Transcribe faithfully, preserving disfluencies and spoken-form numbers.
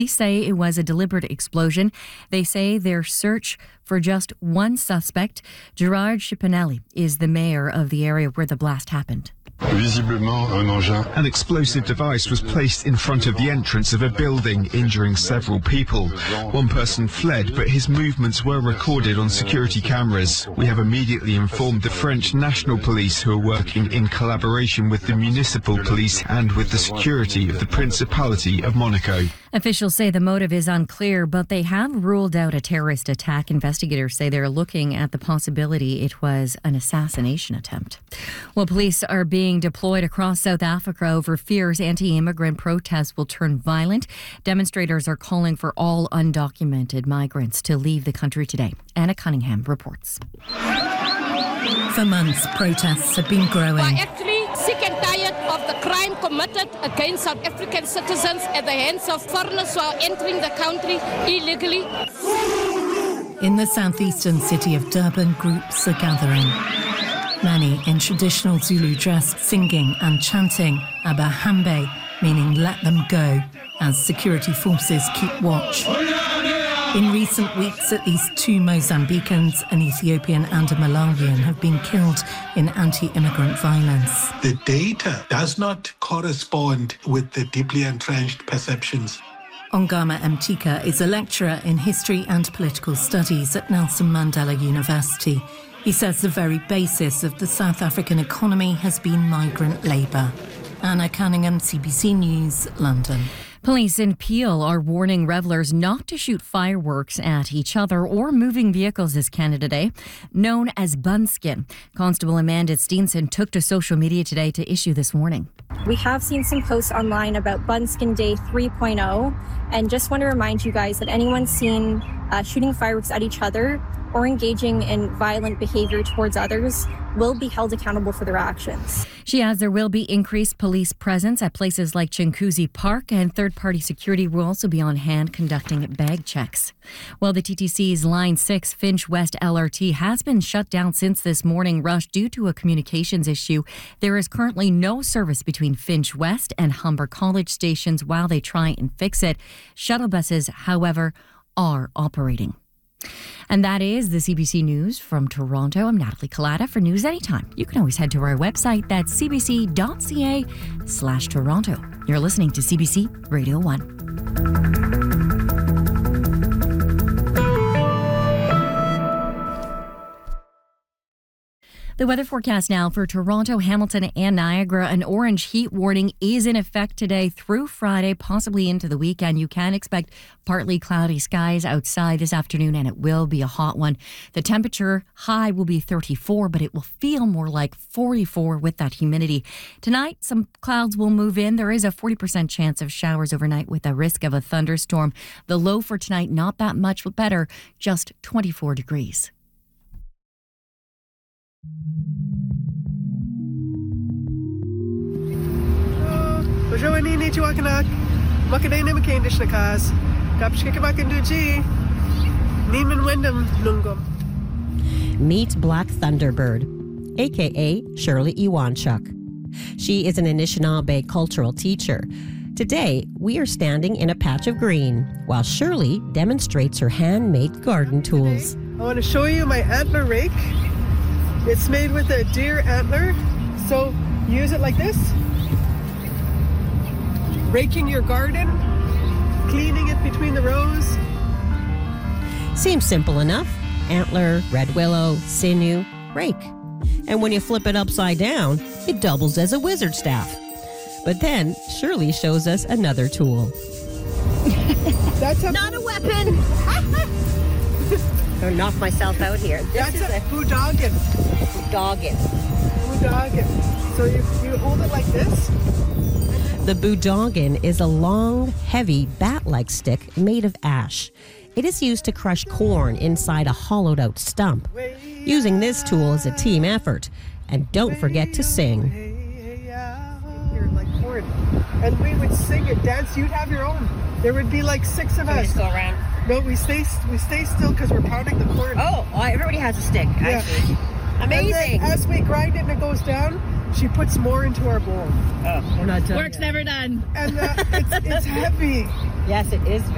Police say it was a deliberate explosion. They say their search for just one suspect. Gerard Chipinelli is the mayor of the area where the blast happened. An explosive device was placed in front of the entrance of a building, injuring several people. One person fled, but his movements were recorded on security cameras. We have immediately informed the French National Police, who are working in collaboration with the municipal police and with the security of the Principality of Monaco. Officials say the motive is unclear, but they have ruled out a terrorist attack. Investigators say they're looking at the possibility it was an assassination attempt. Well, police are being deployed across South Africa over fears anti-immigrant protests will turn violent. Demonstrators are calling for all undocumented migrants to leave the country today. Anna Cunningham reports. For months, protests have been growing. We're actually sick and tired of the crime committed against South African citizens at the hands of foreigners who are entering the country illegally. In the southeastern city of Durban, groups are gathering. Many in traditional Zulu dress, singing and chanting Abahambe, meaning let them go, as security forces keep watch. In recent weeks, at least two Mozambicans, an Ethiopian and a Malawian, have been killed in anti-immigrant violence. The data does not correspond with the deeply entrenched perceptions. Ongama Mtika is a lecturer in history and political studies at Nelson Mandela University. He says the very basis of the South African economy has been migrant labour. Anna Cunningham, C B C News, London. Police in Peel are warning revellers not to shoot fireworks at each other or moving vehicles this Canada Day, known as Bunskin. Constable Amanda Steenson took to social media today to issue this warning. We have seen some posts online about Bunskin Day three point oh, and just want to remind you guys that anyone seen uh, shooting fireworks at each other or engaging in violent behavior towards others will be held accountable for their actions. She adds there will be increased police presence at places like Chinguzi Park, and third-party security will also be on hand conducting bag checks. Well, the T T C's Line six Finch West L R T has been shut down since this morning rush due to a communications issue. There is currently no service between Finch West and Humber College stations while they try and fix it. Shuttle buses, however, are operating. And that is the C B C News from Toronto. I'm Natalie Collada. For news anytime, you can always head to our website. That's cbc.ca slash Toronto. You're listening to C B C Radio one. The weather forecast now for Toronto, Hamilton and Niagara. An orange heat warning is in effect today through Friday, possibly into the weekend. You can expect partly cloudy skies outside this afternoon, and it will be a hot one. The temperature high will be thirty-four, but it will feel more like forty-four with that humidity. Tonight, some clouds will move in. There is a forty percent chance of showers overnight with a risk of a thunderstorm. The low for tonight, not that much better, just twenty-four degrees. Bonjour, Nini Chuakanak. Makaday na makindish na kas. Kapshkikabakinduji. Niman Wyndham Nungum. Meet Black Thunderbird, aka Shirley Iwanchuk. She is an Anishinaabe cultural teacher. Today, we are standing in a patch of green while Shirley demonstrates her handmade garden tools. I want to show you my antler rake. It's made with a deer antler, so use it like this. Raking your garden, cleaning it between the rows. Seems simple enough. Antler, red willow, sinew, rake. And when you flip it upside down, it doubles as a wizard staff. But then Shirley shows us another tool. That's a Not a weapon! I'll knock myself out here. This That's is a a boudogin. boudogin. Boudogin. So you, you hold it like this. The boudogin is a long, heavy, bat-like stick made of ash. It is used to crush corn inside a hollowed-out stump. Using this tool is a team effort. And don't forget to sing. Here, like corn. And we would sing and dance. You'd have your own. There would be like six of us. Go around. No, we stay we stay still because we're pounding the corn. Oh, well, everybody has a stick, actually. Yeah. Amazing. And then as we grind it and it goes down, she puts more into our bowl. Oh, we're not done. Work's never done. And uh, it's, it's heavy. Yes, it is.